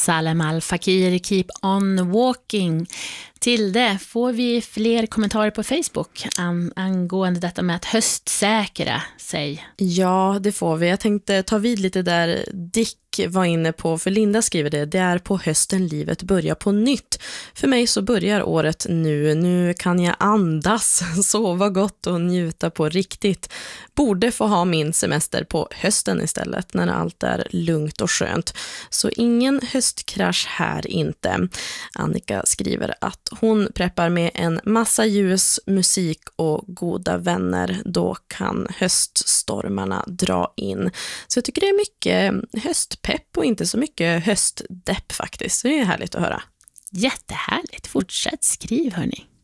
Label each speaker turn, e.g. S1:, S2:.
S1: Salem Al Fakir, keep on walking. Till det får vi fler kommentarer på Facebook angående detta med att höstsäkra sig.
S2: Ja, det får vi. Jag tänkte ta vid lite där Dick var inne på, för Linda skriver det är på hösten livet börjar på nytt. För mig så börjar året nu kan jag andas, sova gott och njuta på riktigt. Borde få ha min semester på hösten istället när allt är lugnt och skönt. Så ingen höstkrasch här inte. Annika skriver att hon preppar med en massa ljus, musik och goda vänner. Då kan höststormarna dra in. Så jag tycker det är mycket höstpepp och inte så mycket höstdepp faktiskt. Det är härligt att höra.
S1: Jättehärligt. Fortsätt skriv hörni.